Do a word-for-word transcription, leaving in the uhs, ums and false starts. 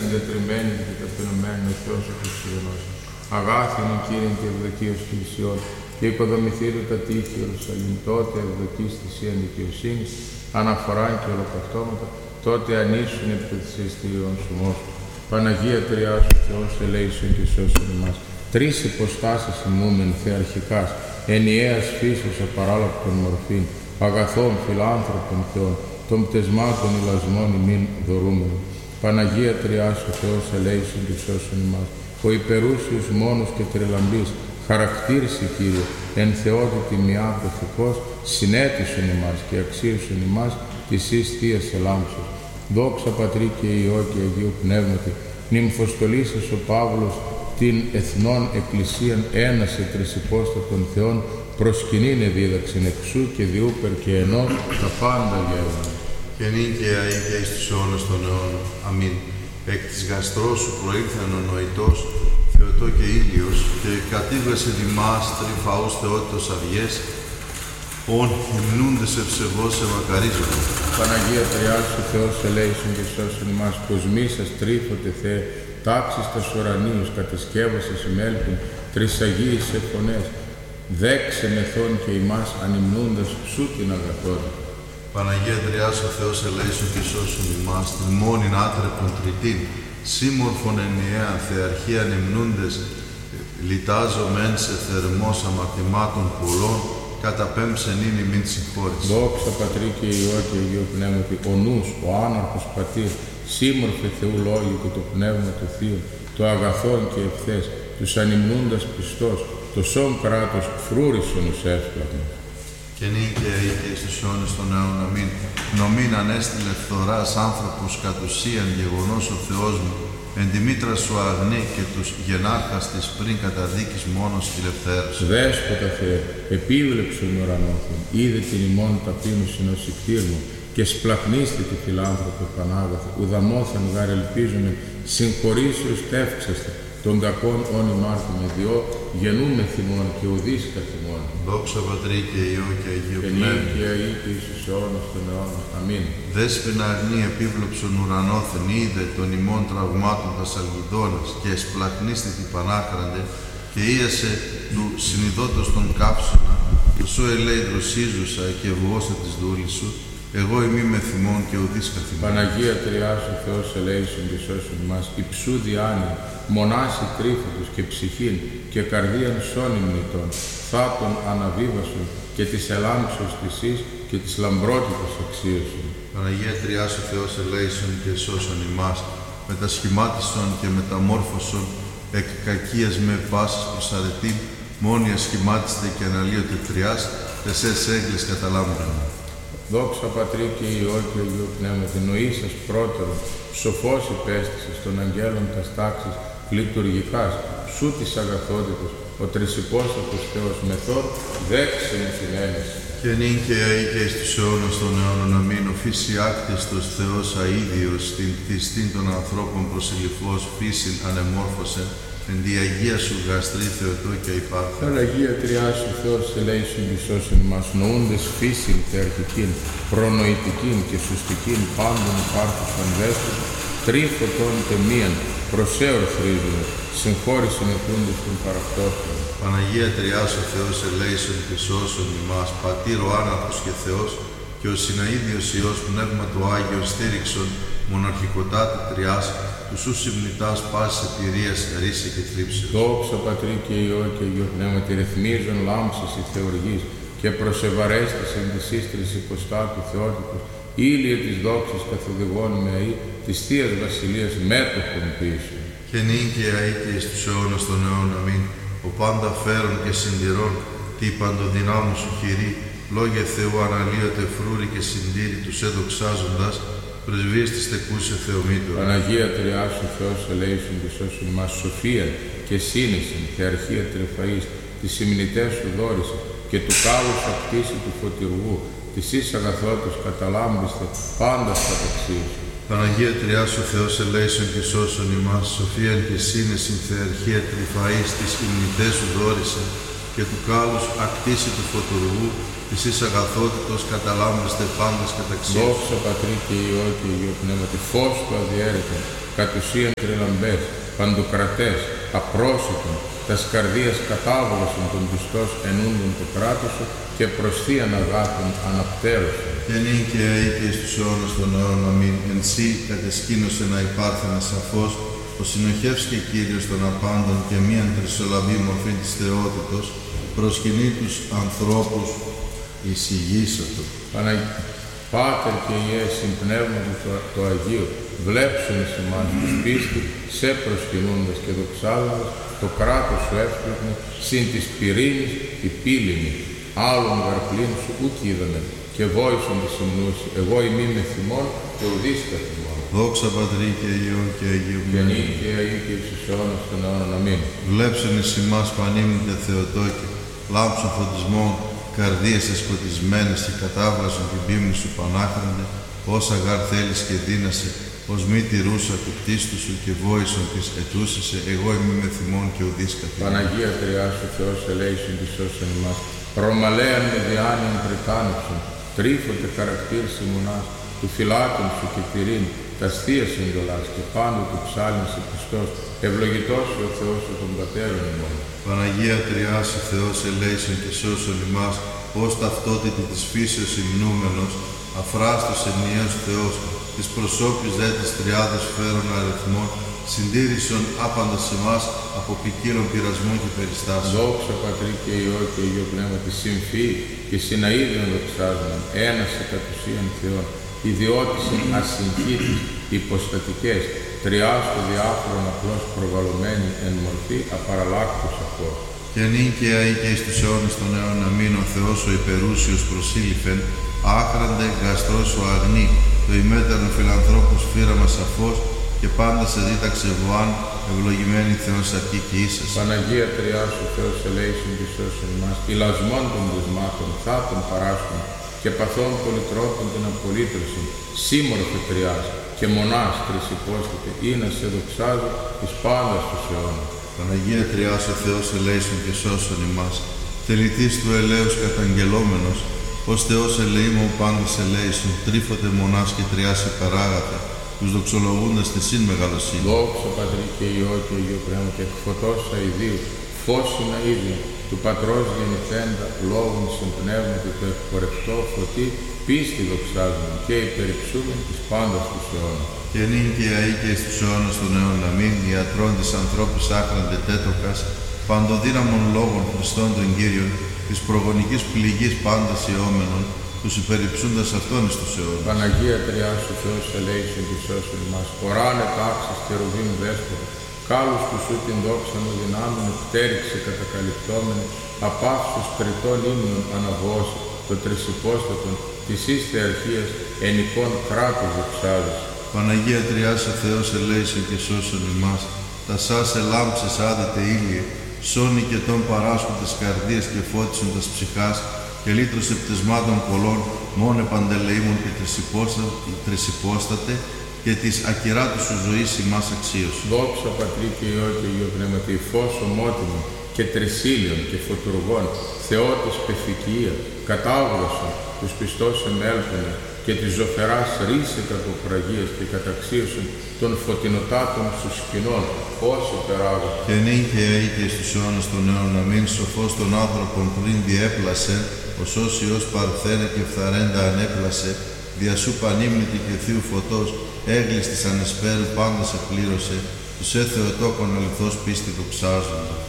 συντετριμένη και ταπεινωμένη ο Θεός ο Χριστιανός. Αγάθινο Κύριε και ευδοκίος Χριστιών, και οικοδομηθείτε τα τείχη Ιερουσαλήμ, τότε ευδοκείς θυσίαν δικαιοσύνης, αναφοράν και ολοκαυτώματα, τότε ανήσουν επί της ειστήριων σου μόσου. Παναγία Τριά σου Θεός, ελέησον και σώσον εμάς. Τρεις υποστάσεις ημούμεν θεαρχικάς, ενιαίας φύσεως απαράλλακτων μορφήν, αγαθών φιλάνθρωπων Θεών, των πτεσμάτων ηλασμών ημίν δωρούμενων. Παναγία Τριά σου Θεός, ελέησον και σώσον εμάς. Ο υπερούσιος μόνος και τρελαμπής, χαρακτήρισε Κύριε, εν θεότητη μιά προθηκός, συνέτησον εμάς και αξίωσον εμάς της εις Θείας ελάμψος. Δόξα Πατρί και Υιό και Αγίου Πνεύματι, νυμφοστολίσας ο Παύλος την εθνών εκκλησίαν ένασε τρισυπόστατων Θεών, προσκυνήν εδίδαξεν εξού και διούπερ και ενός τα πάντα γεύμα. Και νυν και αεί και εις τους αιώνας των αιώνων. Αμήν. Εκ της γαστρός σου προήλθεν ο νοητός, Θεοτό και ήλιος, και κατήβγασε δημάς τρυφαούς θεότητος αυγές, ον υμνούντες ευσεβώς σε μακαρίζονται. Παναγία Τριά σου Θεός, ελέησον και σώσον ημάς, κοσμήσας τρίφωτε Θεέ, τάξεις τας ουρανίους, κατασκεύασες ημέλπιν, τρισαγίης σε φωνές, δέξε μεθόν και ημάς ανυμνούντας σου την αγαθότητα. Παναγία Τριά σου Θεός, ελέησον και σώσον ημάς, την μόνην άτρεπον τριτήν, σύμμορφον ενιαία θεαρχίαν υμνούντες, λιτάζω μεν σε θερμός αμαρτημάτων πολλών, καταπέμψεν είναι μην συγχώρηση. Δόξα Πατρί και Υιό και Αγίου Πνεύματι, ο νους, ο άναρχος πατήρ, σύμμορφε Θεού λόγοι και το πνεύμα του Θείου, το αγαθόν και ευθές, τους ανυμνούντας πιστός, το σώμ κράτος φρούρισον ους εύσπλαγμος. Και νυν και αεί και εις τους αιώνες των αιώνων. Αμήν. Νομήν ανέστειλε φθοράς άνθρωπος κατ' ουσίαν γεγονός ο Θεός μου, εν τη μήτρα σου αγνή και τους γενάρχας της πριν καταδίκης μόνος ηλευθέρωση. Δέσποτα Θεέ, επίβλεψον ουρανόθεν, είδε την ημών ταπείνωσιν ως ηκτήρ μου, και σπλαχνίστε τη φιλάνθρωπε Πανάγαθε, ουδαμόθεν γάρ ελπίζουμεν, συγχωρήσεως τεύξαστε, των κακών όν ημάρτουμε διό, γεννούμε θυμών και ουδείς καθημών. Δόξα Πατρί και Υιό και Αγίου και Πνεύματι. Και αεί και εις τους αιώνας των αιώνων. Αμήν. Δέσποινα αγνή επίβλεψον ουρανόθεν, είδε των ημών τραυμάτων τα σαλγιδόνας, και εσπλαχνίστε τη Πανάχραντε, και ίασε του συνειδότος των κάψωνα, του σου ελέη δροσίζουσα και ευγώστε της δούλης σου, εγώ ημί με θυμών και ουδείς καθημών. Παναγία Τριά σου Θεός, ελέησον και σώσον ημάς, υψού διάνοια, μονάση τρίφωτος και ψυχήν και καρδίαν σών υμνητών, θάτων αναβίβασον και της ελάμψος της εις και της λαμπρότητας αξίωσον. Παναγία Τριά σου Θεός, ελέησον και σώσον ημάς, μετασχημάτισον και μεταμόρφωσον εκ κακίας με πάσης προς αρετήν, μόνοι ασχημάτιστε και αναλύωτε τριάς, τεσσές έγκλες καταλάμβρον. Δόξα Πατρί και Υιό και Αγίου Πνεύματι, νοήσας πρώτερον, σοφός υπέστησες των αγγέλων τας τάξης, λειτουργικάς, σου της αγαθότητος, ο τρισυπόστατος Θεός μεθόν, δέξε με την ένεση. Και νυν και αεί και εις τους αιώνας των αιώνων. Αμήν. Ο φύση άκτιστος Θεός αίδιος, την κτιστήν των ανθρώπων προσιλυφός φύσιν ανεμόρφωσε, εν τη Αγία σου γαστρή Θεοτό και υπάρχον. Παναγία Τριά σου Θεός, ελέησον και σώσον ημάς, νοούντες φύσιν θεαρχικήν, προνοητικήν και σωστικήν, πάντων υπάρχουσαν δέστος, τρίφωτον τεμίαν, προσέωρ θρίζουν, συγχώρησον εθούντες των παρακτώσεων. Παναγία Τριά σου Θεός, ελέησον και σώσον ημάς, Πατήρ ο άναρχος και Θεός, και ο συναίδιος Υιός Πνεύμα του Άγιον στήριξον, μοναρχικοτάτη Τριάς, τους σου συμνητάς πάσης επιρρίας, ρίση και θλίψεως. Δόξα Πατρί και Υιό και Αγίου Πνεύματι, ρυθμίζον λάμψης η θεοργής και προσεβαρέστης εν της ίστρης υποστάτου Θεότητος, ήλιε της δόξης καθοδηγών με αεί, της Θείας Βασιλείας μέτοχον πίσω. Και νυν και αεί και εις τους αιώνας των αιώνων. Αμήν. Ο πάντα φέρον και συντηρών, τι παντοδυνάμου σου χειρή, λόγια Θεού αναλύωτε φρούρι και συντήρη τους έδοξάζοντας, πρεσβείες της τεκούσε Θεομήτωρα. Παναγία Τριά σου Θεός, ελέησον και σώσον ημάς, σοφία και σύνεσιν, θεαρχία τρεφαής, τις ημνητές σου δόρισε, και του κάλους ακτήσει του φωτιουργού, της εις αγαθότος καταλάμπριστε, πάντα στα ταξίες. Παναγία Τριά σου Θεός, ελέησον και σώσον ημάς, σοφία και σύνεσιν, θεαρχία τρεφαής, τις ημνητές σου δόρισε, και του κάλους ακτίσει του φωτοργού, της εις αγαθότητος καταλάμβεστε πάντες καταξίως. Δόξα Πατρί και Υιό και Υιό Πνεύματι, φως του αδιέρετον, κατ' ουσίαν τριλαμπές, παντοκρατές, απρόσιτον, τας καρδίας κατάβολασον των πιστός ενούντων το κράτος σου και προς θείαν αγάπην αναπτέρωσον. Και νυν και αεί και εις τους αιώνας των αιώνων αμήν, εν σύ κατεσκήνωσε να υπάρχενα σαφώς, ο συνοχεύς και Κύριος των απάντων και μίαν τρισολαβή μορφή της θεότητος, προσκυνεί τους ανθρώπους εισηγήσατο. Παναγ... Πάτερ και Υιέ συμπνεύματι το, το Αγίο, βλέψουν εις εμάς τους πίστη, σε προσκυνούντας και δοξάζοντας, το κράτος σου εύσπληχνε, συν της πυρήνης η πύληνη, άλλων γαρπλήν σου ουκ είδαμε, και βόησον της υμνούς, εγώ ημί με θυμών και ουδείς κα θυμών. Δόξα Πατρί και Υιό και Αγίου Και νυν και αεί και εις τους αιώνας των αιώνων αμήν. Βλέψον εις ημάς πανήμνητε Θεοτόκε, λάμψον φωτισμών, καρδίες εσκοτισμένες και κατάβρασον την πίμνη σου πανάχρονε, όσα γάρ θέλεις και δύνασε, ως μη τηρούσα του κτίστου σου και βόησον της ετούσισε, εγώ είμαι με θυμών και ουδείς καθημερινά. Παναγία Τριάς ο Θεός ελέησον της σώσον ημάς, Ρωμαλέαν με διάνοιον πρετάνεψον, τρίφωτε χαρακτήρ ημουνάς, του φυλάτων σου και τυρήν, τας θείας εντολάς και πάντου του ψάλιν σε Χριστός, ευλογητός ο Θεός ο των Πατέρων ημών. Παναγία Τριάς ο Θεός ελέησον και σώσον ημάς, ως ταυτότητη της φύσεως υμνούμενος, αφράστος ενιαίος Θεός, της προσώπης δε της τριάδος φέρον αριθμών, συντήρησον άπαντας εμάς από ποικίλων πειρασμών και περιστάσεων. Δόξα Πατρί και Υιό και Υιό Πνεύματι, συμφή και συναΐδιον δοξάζονταν, ένασε κατ' ουσίαν Θεόν, ιδιώτης ασυγχύτης, υποστατικές, τριάς το διάφορον απλώς προβαλλωμένη εν μορφή απαραλλάκτους αυτός. Και νυν και αεί και εις τους αιώνες των αιώνων αμήν, ο Θεός ο υπερούσιος προσήλυφεν, άχραντε γαστρός ο αγνή, το ημέτερον φιλανθρώπους φύραμα σαφώς, και πάντα σε δίταξε βοάν, ευλογημένη Θεός αρκή και ίσας. Παναγία Τριάς ο Θεός ελέησον και σώσον ημάς, ηλασμών των δεσμάτων, θάτων παράσκων και παθών πολυτρόπων την απολύτρωσιν, σύμμορφε Τριάς και μονάς τρισυπόσταται, ή να σε δοξάζω εις πάντας τους αιώνας. Παναγία Τριάς ο Θεός ελέησον και σώσον ημάς, τελητής του ελέους καταγγελόμενος, ως Θεός ελεήμων πάντας ελέησον, τρίφωτε μονάς και Τριάς υπεράγατα, τους δοξολογούντας τη συν μεγαλοσύνη. Δόξα Πατρί και Υιό και Υιό Πνεύματι, εκ φωτός αηδίου, φως είναι ήδη, του Πατρός γεννηθέντα, λόγων συμπνεύματι το ευπορευτό φωτί, πίστη δοξάζουν και υπερυψούμεν της πάντας τους αιώνας. Και νυν και αεί και εις τους αιώνας των αιώνων αμήν, ιατρών της ανθρώπης άχραντε τέτοκας, παντοδύναμων λόγων Χριστών των Κύριων, της προγονικής πληγής πάντας ιόμενων, τους υπερυψούντας αυτόν εις τους αιώνας. Παναγία Τριάς ο Θεός ελέησον και σώσον ημάς, οράνε τάξεις και ρουβήν δέσποτα, κάλους του σου την δόξα μου δυνάμενο, πτέριξε κατακαλυπτόμενο, απαύσους τριτών ύμνων αναβώσει, το τρισυπόστατον, της εις θεαρχίας, ενικών κράτους δοξάδες. Παναγία Τριάς ο Θεός ελέησον και σώσον ημάς, τα σας ελάμψες άδετε ήλιε, σώνει και τον παράσκουν της καρδίας και φώτισον τας ψυχάς, και λύτρωσε πτεσμάτων πολλών, μόνε παντελεήμων και τρισυπόστατε, και της ακυράτου σου ζωής ημάς αξίωσον. Δόξα Πατρί και Υιό και Υιό Πνεύματι, φως ομότιμο και τρισίλιον και φωτουργών, Θεότης πεφικία, κατάβρωσον τους πιστός εμέλπαινε και της ζωφεράς ρίσε κατοπραγίας και καταξίωσον των φωτεινοτάτων σου σκηνών, ως υπεράγω. Και νυν και αεί και στους αιώνας των αιώνων αμήν, σοφός των άνθρωπων πριν διέπλασε, ως όσιος παρθένε και φθαρέντα ανέπλασε, δια σου πανύμνητη και θείου φωτός, έγλης της ανεσπέρου πάντα σε πλήρωσε, τους έθεοτόκον αληθώς πίστη δοξάζοντα.